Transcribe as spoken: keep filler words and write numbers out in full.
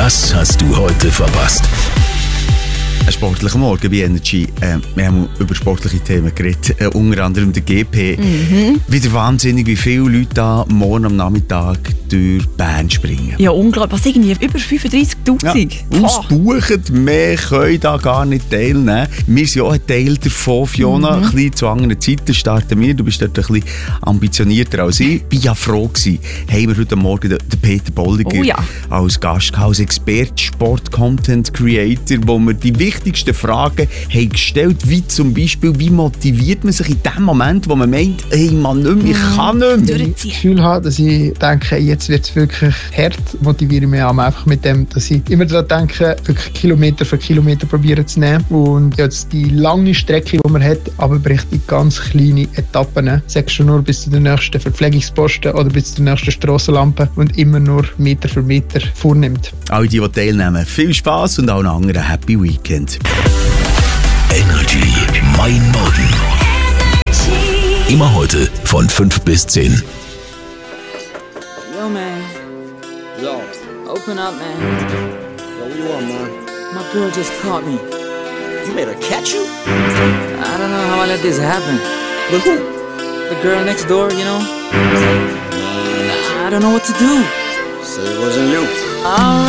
Das hast du heute verpasst. Ein sportlicher Morgen bei Energy. Äh, wir haben über sportliche Themen geredet, äh, unter anderem der G P. Mhm. Wieder wahnsinnig, wie viele Leute da morgen am Nachmittag durch Bern springen. Ja, unglaublich. Was irgendwie über fünfunddreissigtausend? Ja, ausbuchen, mehr können da gar nicht teilnehmen. Wir sind auch ein Teil davon, Fiona. Mhm. Ein bisschen zu anderen Zeiten starten wir. Du bist dort ein bisschen ambitionierter als ich. Ich war ja froh gewesen, haben wir heute Morgen den, den Peter Bolliger oh, ja. als Gast gehabt, als Experte, Sport-Content-Creator, wo wir die wichtigsten Fragen haben gestellt, wie zum Beispiel, wie motiviert man sich in dem Moment, wo man meint, hey Mann, nicht mehr, ich kann nicht mehr. Wenn ich das Gefühl habe, dass ich denke, jetzt wird es wirklich hart, motiviere ich mich auch einfach mit dem, dass ich immer daran denke, wirklich Kilometer für Kilometer probieren zu nehmen und jetzt die lange Strecke, die man hat, aber bricht in ganz kleine Etappen. Sagst du nur bis zu der nächsten Verpflegungsposten oder bis zur nächsten Strassenlampe und immer nur Meter für Meter vornimmt. Alle die, die teilnehmen, viel Spass und auch einen anderen Happy Weekend. Energy Mein Morgen. Immer heute von fünf bis zehn. Yo, man. Yo. Open up, man. Yo, what you want, man? My girl just caught me. You made her catch you? I don't know how I let this happen. With who? The girl next door, you know? I don't know what to do. So it wasn't you. All right.